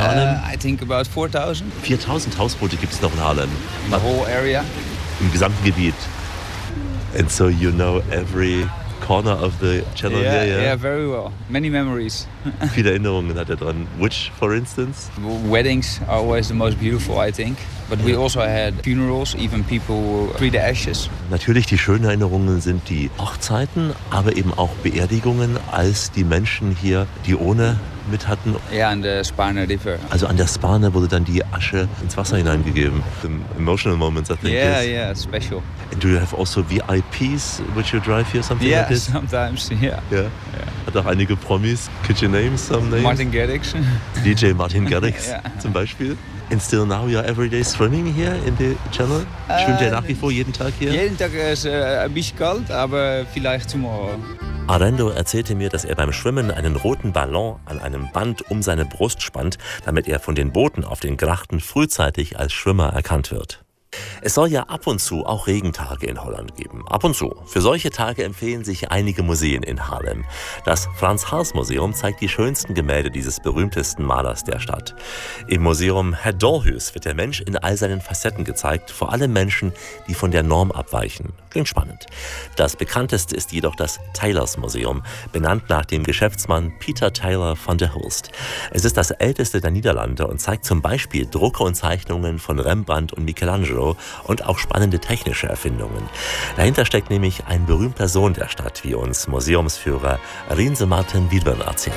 Harlem? I think about 4,000. 4.000 Hausboote gibt es noch in Harlem. In the whole area. Im gesamten Gebiet. And so you know every corner of the channel here, yeah? Yeah, very well. Many memories. Viele Erinnerungen hat er dran. Which, for instance? Weddings are always the most beautiful, I think. But we also had funerals, even people treat the ashes. Natürlich, die schönen Erinnerungen sind die Hochzeiten, aber eben auch Beerdigungen, als die Menschen hier die Urne mit hatten. Ja, an der Sparner River. Also an der Sparner wurde dann die Asche ins Wasser hineingegeben. Emotional moments, I think. Yeah, special. And do you have also VIPs which you drive here, something like this? Sometimes, yeah. Hat auch einige Promis. Could you name some names? Martin Garrix. DJ Martin Garrix zum Beispiel. And still now you are every day swimming here in the channel? Schwimmt ihr nach wie vor jeden Tag hier? Jeden Tag ist ein bisschen kalt, aber vielleicht tomorrow. Arendo erzählte mir, dass er beim Schwimmen einen roten Ballon an einem Band um seine Brust spannt, damit er von den Booten auf den Grachten frühzeitig als Schwimmer erkannt wird. Es soll ja ab und zu auch Regentage in Holland geben. Ab und zu. Für solche Tage empfehlen sich einige Museen in Haarlem. Das Frans-Hals-Museum zeigt die schönsten Gemälde dieses berühmtesten Malers der Stadt. Im Museum Het Doolhuis wird der Mensch in all seinen Facetten gezeigt, vor allem Menschen, die von der Norm abweichen. Klingt spannend. Das bekannteste ist jedoch das Taylors Museum, benannt nach dem Geschäftsmann Peter Taylor van der Hulst. Es ist das älteste der Niederlande und zeigt zum Beispiel Drucke und Zeichnungen von Rembrandt und Michelangelo und auch spannende technische Erfindungen. Dahinter steckt nämlich ein berühmter Sohn der Stadt, wie uns Museumsführer Rinse Martin Wiedwin erzählt.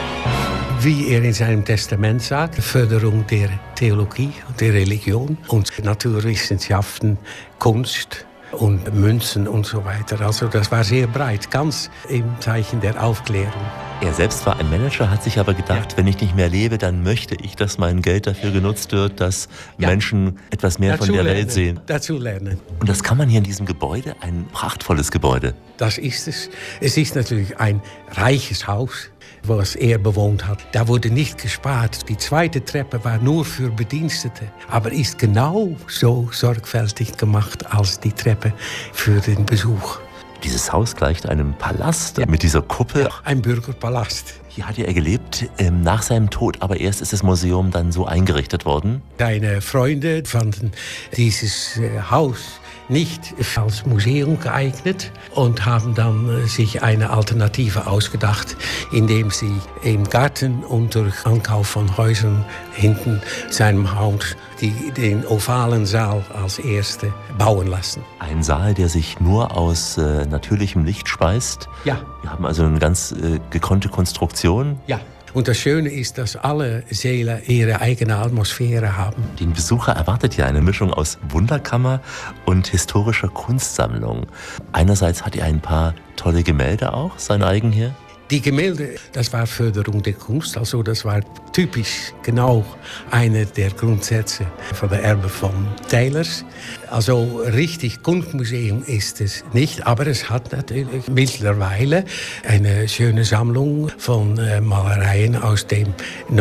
Wie in seinem Testament sagt, Förderung der Theologie und der Religion und Naturwissenschaften, Kunst und Münzen und so weiter. Also das war sehr breit, ganz im Zeichen der Aufklärung. Er selbst war ein Manager, hat sich aber gedacht, wenn ich nicht mehr lebe, dann möchte ich, dass mein Geld dafür genutzt wird, dass Menschen etwas mehr von der Welt sehen. Dazu lernen. Und das kann man hier in diesem Gebäude, ein prachtvolles Gebäude. Das ist es. Es ist natürlich ein reiches Haus, was er bewohnt hat. Da wurde nicht gespart. Die zweite Treppe war nur für Bedienstete, aber ist genau so sorgfältig gemacht als die Treppe für den Besuch. Dieses Haus gleicht einem Palast mit dieser Kuppel. Ja, ein Bürgerpalast. Hier hat er gelebt, nach seinem Tod, aber erst ist das Museum dann so eingerichtet worden. Seine Freunde fanden dieses Haus nicht als Museum geeignet und haben dann sich eine Alternative ausgedacht, indem sie im Garten und durch Ankauf von Häusern hinten seinem Haus den ovalen Saal als erste bauen lassen. Ein Saal, der sich nur aus natürlichem Licht speist. Ja. Wir haben also eine ganz gekonnte Konstruktion. Ja. Und das Schöne ist, dass alle Säle ihre eigene Atmosphäre haben. Den Besucher erwartet ja eine Mischung aus Wunderkammer und historischer Kunstsammlung. Einerseits hat er ein paar tolle Gemälde auch, sein eigen hier. Die Gemälde, das war Förderung der Kunst, also das war typisch genau einer der Grundsätze von der Erbe von Taylors. Also richtig Kunstmuseum ist es nicht, aber es hat natürlich mittlerweile eine schöne Sammlung von Malereien aus dem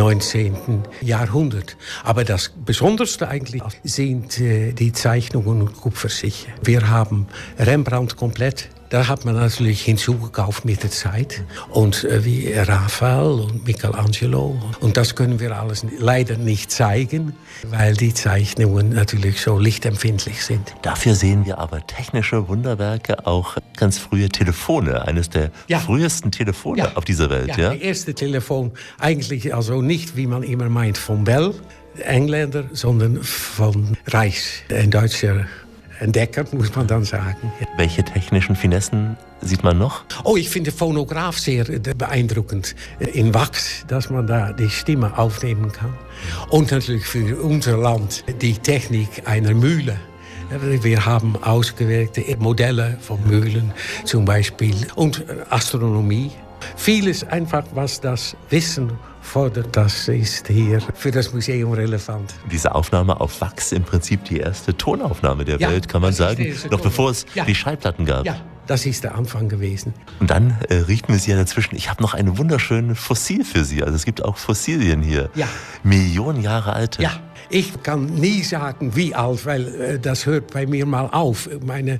19. Jahrhundert. Aber das Besonderste eigentlich sind die Zeichnungen und Kupferstiche. Wir haben Rembrandt komplett. Da hat man natürlich hinzugekauft mit der Zeit. Und wie Raphael und Michelangelo. Und das können wir alles leider nicht zeigen, weil die Zeichnungen natürlich so lichtempfindlich sind. Dafür sehen wir aber technische Wunderwerke, auch ganz frühe Telefone. Eines der frühesten Telefone auf dieser Welt. Ja, das erste Telefon eigentlich also nicht, wie man immer meint, von Bell, Engländer, sondern von Reis, ein deutscher Entdecker, muss man dann sagen. Welche technischen Finessen sieht man noch? Oh, ich finde Phonograph sehr beeindruckend. In Wachs, dass man da die Stimme aufnehmen kann. Und natürlich für unser Land die Technik einer Mühle. Wir haben ausgewählte Modelle von Mühlen zum Beispiel und Astronomie. Vieles einfach, was das Wissen fordert, das ist hier für das Museum relevant. Diese Aufnahme auf Wachs, im Prinzip die erste Tonaufnahme der Welt, kann man sagen, noch bevor es die Schallplatten gab. Ja, das ist der Anfang gewesen. Und dann riechen wir Sie ja dazwischen. Ich habe noch ein wunderschönes Fossil für Sie. Also es gibt auch Fossilien hier. Ja. Millionen Jahre alte. Ja. Ich kann nie sagen, wie alt, weil das hört bei mir mal auf. Meine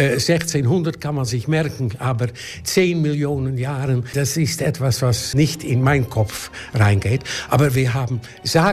1600 kann man sich merken, aber 10 Millionen Jahre, das ist etwas, was nicht in meinen Kopf reingeht. Aber wir haben